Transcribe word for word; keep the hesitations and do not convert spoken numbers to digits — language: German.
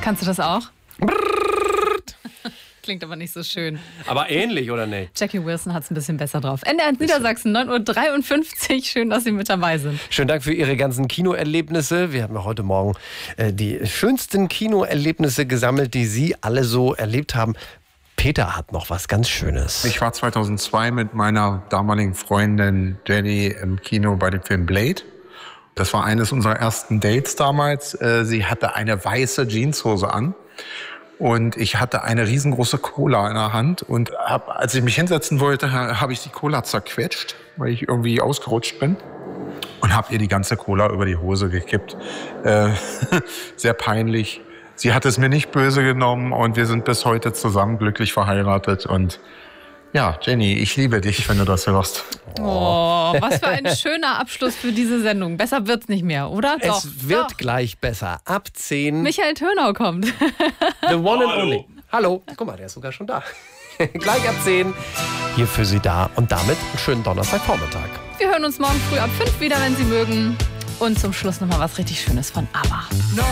Kannst du das auch? Klingt aber nicht so schön. Aber ähnlich, oder nicht? Jackie Wilson hat es ein bisschen besser drauf. N D R eins Niedersachsen, neun Uhr dreiundfünfzig. Schön, dass Sie mit dabei sind. Schönen Dank für Ihre ganzen Kinoerlebnisse. Wir haben ja heute Morgen äh, die schönsten Kinoerlebnisse gesammelt, die Sie alle so erlebt haben. Peter hat noch was ganz Schönes. Ich war zweitausendzwei mit meiner damaligen Freundin Jenny im Kino bei dem Film Blade. Das war eines unserer ersten Dates damals. Sie hatte eine weiße Jeanshose an. Und ich hatte eine riesengroße Cola in der Hand und hab, als ich mich hinsetzen wollte, habe ich die Cola zerquetscht, weil ich irgendwie ausgerutscht bin und habe ihr die ganze Cola über die Hose gekippt. Äh, sehr peinlich. Sie hat es mir nicht böse genommen und wir sind bis heute zusammen glücklich verheiratet. Und ja, Jenny, ich liebe dich, wenn du das hörst. Oh, was für ein schöner Abschluss für diese Sendung. Besser wird's nicht mehr, oder? Es Doch, wird doch. gleich besser. Ab zehn. Michael Törnau kommt. The one and only. Hallo. Guck mal, der ist sogar schon da. Gleich ab zehn. Hier für Sie da. Und damit einen schönen Donnerstagvormittag. Wir hören uns morgen früh ab fünf wieder, wenn Sie mögen. Und zum Schluss nochmal was richtig Schönes von ABBA.